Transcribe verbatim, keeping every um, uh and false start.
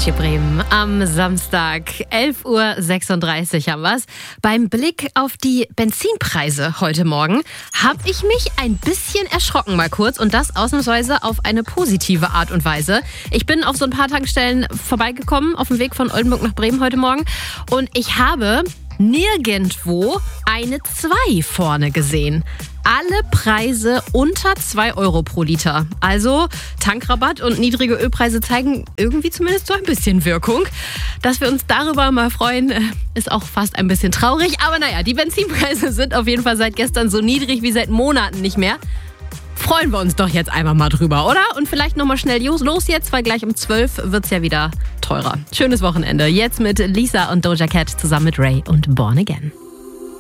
Energy Bremen am Samstag, elf Uhr sechsunddreißig haben wir's. Beim Blick auf die Benzinpreise heute Morgen habe ich mich ein bisschen erschrocken mal kurz und das ausnahmsweise auf eine positive Art und Weise. Ich bin auf so ein paar Tankstellen vorbeigekommen auf dem Weg von Oldenburg nach Bremen heute Morgen und ich habe nirgendwo eine zwei vorne gesehen. Alle Preise unter zwei Euro pro Liter. Also Tankrabatt und niedrige Ölpreise zeigen irgendwie zumindest so ein bisschen Wirkung. Dass wir uns darüber mal freuen, ist auch fast ein bisschen traurig. Aber naja, die Benzinpreise sind auf jeden Fall seit gestern so niedrig wie seit Monaten nicht mehr. Freuen wir uns doch jetzt einfach mal drüber, oder? Und vielleicht nochmal schnell los jetzt, weil gleich um zwölf wird es ja wieder teurer. Schönes Wochenende. Jetzt mit Lisa und Doja Cat zusammen mit Ray und Born Again.